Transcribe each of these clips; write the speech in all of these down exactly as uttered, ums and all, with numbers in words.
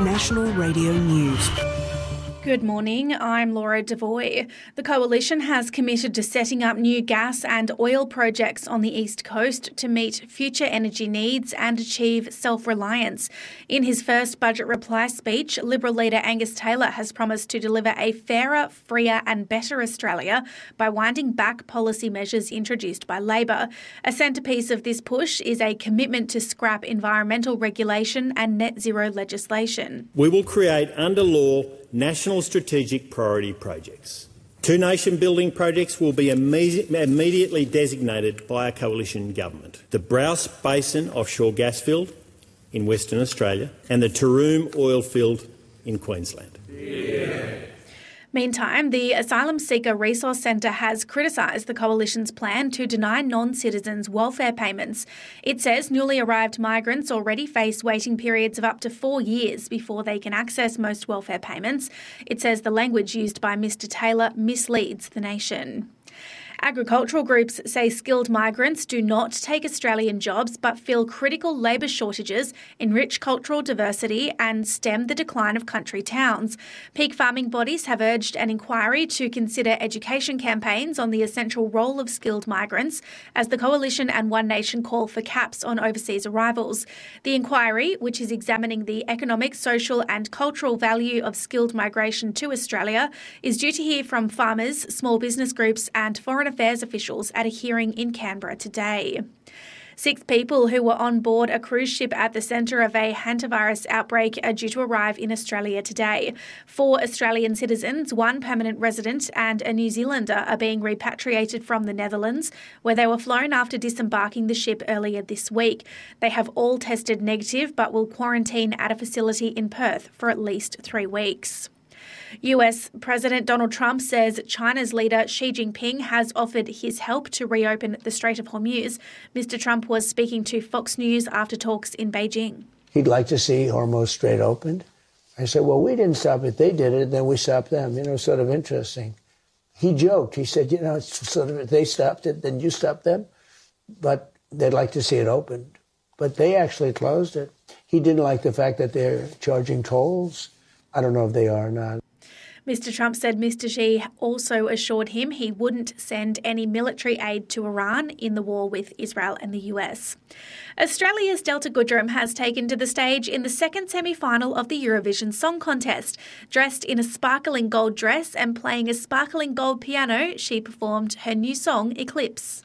National Radio News. Good morning, I'm Laura Devoy. The Coalition has committed to setting up new gas and oil projects on the East Coast to meet future energy needs and achieve self-reliance. In his first budget reply speech, Liberal leader Angus Taylor has promised to deliver a fairer, freer and better Australia by winding back policy measures introduced by Labor. A centrepiece of this push is a commitment to scrap environmental regulation and net zero legislation. We will create under law national strategic priority projects. Two nation-building projects will be imme- immediately designated by a coalition government. The Browse Basin offshore gas field in Western Australia and the Taroom oil field in Queensland. Yeah. Meantime, the Asylum Seeker Resource Centre has criticised the Coalition's plan to deny non-citizens welfare payments. It says newly arrived migrants already face waiting periods of up to four years before they can access most welfare payments. It says the language used by Mr Taylor misleads the nation. Agricultural groups say skilled migrants do not take Australian jobs but fill critical labour shortages, enrich cultural diversity and stem the decline of country towns. Peak farming bodies have urged an inquiry to consider education campaigns on the essential role of skilled migrants as the Coalition and One Nation call for caps on overseas arrivals. The inquiry, which is examining the economic, social and cultural value of skilled migration to Australia, is due to hear from farmers, small business groups and foreign affairs officials at a hearing in Canberra today. Six people who were on board a cruise ship at the centre of a hantavirus outbreak are due to arrive in Australia today. Four Australian citizens, one permanent resident and a New Zealander are being repatriated from the Netherlands, where they were flown after disembarking the ship earlier this week. They have all tested negative but will quarantine at a facility in Perth for at least three weeks. U S President Donald Trump says China's leader Xi Jinping has offered his help to reopen the Strait of Hormuz. Mister Trump was speaking to Fox News after talks in Beijing. He'd like to see Hormuz Strait opened. I said, well, we didn't stop it. They did it, then we stopped them. You know, sort of interesting. He joked. He said, you know, it's sort of, if they stopped it, then you stopped them. But they'd like to see it opened. But they actually closed it. He didn't like the fact that they're charging tolls. I don't know if they are or not. Mister Trump said Mister Xi also assured him he wouldn't send any military aid to Iran in the war with Israel and the U S. Australia's Delta Goodrem has taken to the stage in the second semi-final of the Eurovision Song Contest. Dressed in a sparkling gold dress and playing a sparkling gold piano, she performed her new song, Eclipse.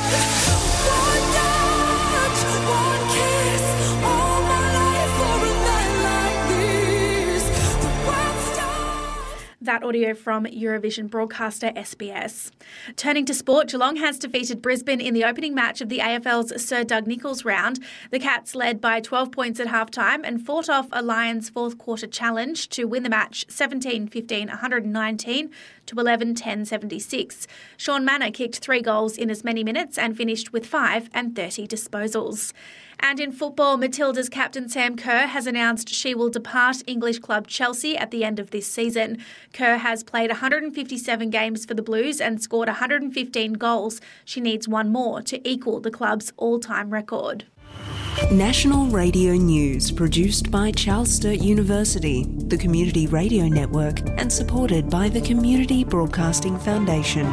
One touch, one kiss, all my life for a night like this. The world starts. That audio from Eurovision broadcaster S B S. Turning to sport, Geelong has defeated Brisbane in the opening match of the A F L's Sir Doug Nicholls round. The Cats led by twelve points at halftime and fought off a Lions fourth quarter challenge to win the match seventeen fifteen one nineteen to eleven ten seventy-six. Sean Manor kicked three goals in as many minutes and finished with five and thirty disposals. And in football, Matilda's captain Sam Kerr has announced she will depart English club Chelsea at the end of this season. Kerr has played one hundred fifty-seven games for the Blues and scored one hundred fifteen goals. She needs one more to equal the club's all-time record. National Radio News, produced by Charles Sturt University, the Community Radio Network, and supported by the Community Broadcasting Foundation.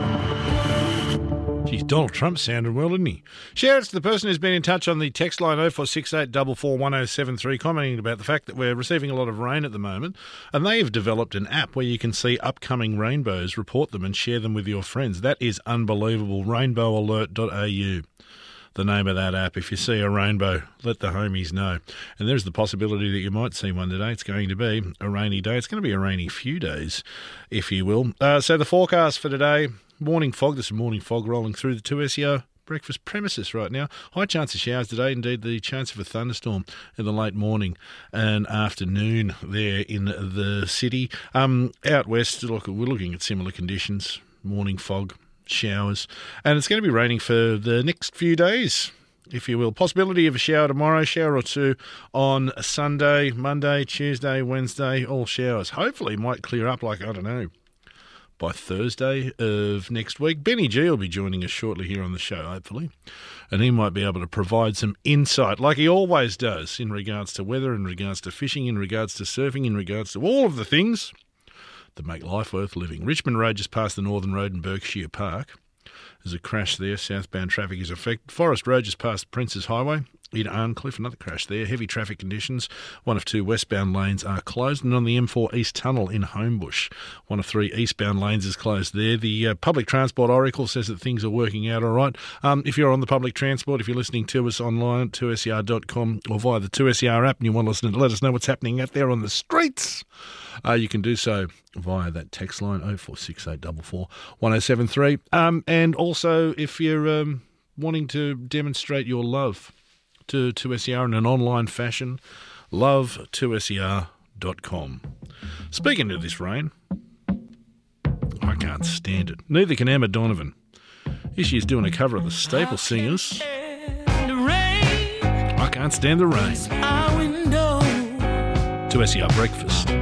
Geez, Donald Trump sounded well, didn't he? Shout out to the person who's been in touch on the text line oh four six eight four four one oh seven three, commenting about the fact that we're receiving a lot of rain at the moment, and they have developed an app where you can see upcoming rainbows, report them and share them with your friends. That is unbelievable. rainbow alert dot a u. The name of that app. If you see a rainbow, let the homies know. And there's the possibility that you might see one today. It's going to be a rainy day. It's going to be a rainy few days, if you will. Uh, so the forecast for today, morning fog. There's some morning fog rolling through the two S E O breakfast premises right now. High chance of showers today. Indeed, the chance of a thunderstorm in the late morning and afternoon there in the city. Um, out west, look, we're looking at similar conditions. Morning fog, showers, and it's going to be raining for the next few days, if you will. Possibility of a shower tomorrow, shower or two on Sunday, Monday, Tuesday, Wednesday, all showers. Hopefully it might clear up like, I don't know, by Thursday of next week. Benny G will be joining us shortly here on the show, hopefully, and he might be able to provide some insight, like he always does, in regards to weather, in regards to fishing, in regards to surfing, in regards to all of the things that make life worth living. Richmond Road just past the Northern Road in Berkshire Park. There's a crash there. Southbound traffic is affected. Forest Road just past Prince's Highway in Arncliffe, another crash there. Heavy traffic conditions. One of two westbound lanes are closed. And on the M four East Tunnel in Homebush, one of three eastbound lanes is closed there. The uh, Public Transport Oracle says that things are working out all right. Um, if you're on the public transport, if you're listening to us online at two S E R dot com or via the two S E R app and you want to listen to let us know what's happening out there on the streets, uh, you can do so via that text line oh four six eight four four one oh seven three. Um, and also, if you're um, wanting to demonstrate your love to two S E R in an online fashion, love two S E R dot com. Speaking of this rain, I can't stand it. Neither can Emma Donovan. Here she is doing a cover of the Staple Singers. I can't stand the rain. two S E R Breakfast.